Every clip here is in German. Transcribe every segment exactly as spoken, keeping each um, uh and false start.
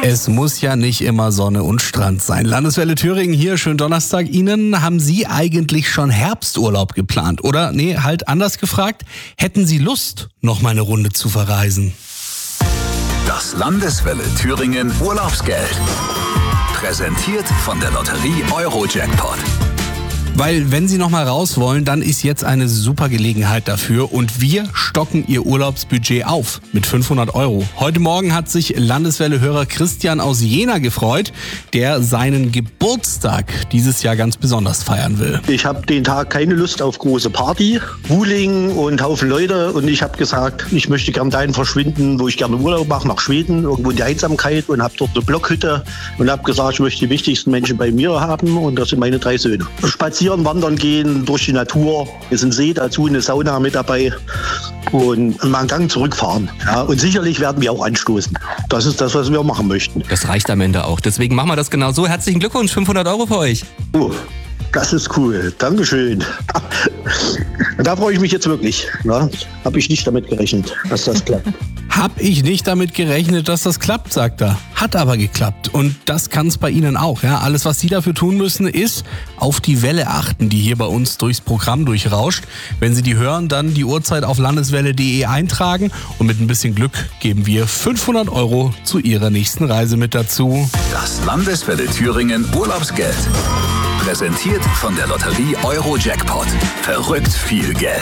Es muss ja nicht immer Sonne und Strand sein. Landeswelle Thüringen hier, schönen Donnerstag Ihnen. Haben Sie eigentlich schon Herbsturlaub geplant? Oder, nee, halt anders gefragt, hätten Sie Lust, noch mal eine Runde zu verreisen? Das Landeswelle Thüringen Urlaubsgeld. Präsentiert von der Lotterie Euro-Jackpot. Weil wenn Sie noch mal raus wollen, dann ist jetzt eine super Gelegenheit dafür und wir stocken Ihr Urlaubsbudget auf mit fünfhundert Euro. Heute Morgen hat sich Landeswelle-Hörer Christian aus Jena gefreut, der seinen Geburtstag dieses Jahr ganz besonders feiern will. Ich habe den Tag keine Lust auf große Party, Wuling und Haufen Leute und ich habe gesagt, ich möchte gern dahin verschwinden, wo ich gerne Urlaub mache, nach Schweden, irgendwo in die Einsamkeit und habe dort eine Blockhütte und habe gesagt, ich möchte die wichtigsten Menschen bei mir haben und das sind meine drei Söhne. Spazieren, wandern gehen durch die Natur. Es ist ein See dazu, eine Sauna mit dabei und mal einen Gang zurückfahren. Ja, und sicherlich werden wir auch anstoßen. Das ist das, was wir machen möchten. Das reicht am Ende auch. Deswegen machen wir das genau so. Herzlichen Glückwunsch, fünfhundert Euro für euch. Oh, das ist cool. Dankeschön. Da freue ich mich jetzt wirklich. Ja, habe ich nicht damit gerechnet, dass das klappt. Hab ich nicht damit gerechnet, dass das klappt, sagt er. Hat aber geklappt. Und das kann es bei Ihnen auch. Ja? Alles, was Sie dafür tun müssen, ist auf die Welle achten, die hier bei uns durchs Programm durchrauscht. Wenn Sie die hören, dann die Uhrzeit auf landeswelle punkt de eintragen. Und mit ein bisschen Glück geben wir fünfhundert Euro zu Ihrer nächsten Reise mit dazu. Das Landeswelle Thüringen Urlaubsgeld. Präsentiert von der Lotterie Euro-Jackpot. Verrückt viel Geld.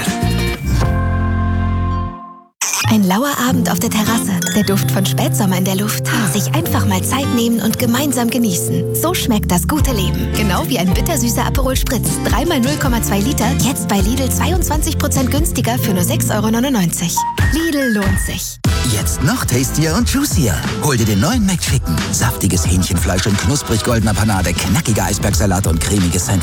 Ein lauer Abend auf der Terrasse, der Duft von Spätsommer in der Luft. Sich einfach mal Zeit nehmen und gemeinsam genießen. So schmeckt das gute Leben. Genau wie ein bittersüßer Aperol Spritz. drei mal null Komma zwei Liter, jetzt bei Lidl zweiundzwanzig Prozent günstiger für nur sechs Euro neunundneunzig. Lidl lohnt sich. Jetzt noch tastier und juicier. Hol dir den neuen McChicken. Saftiges Hähnchenfleisch in knusprig goldener Panade, knackiger Eisbergsalat und cremiges Sandwich.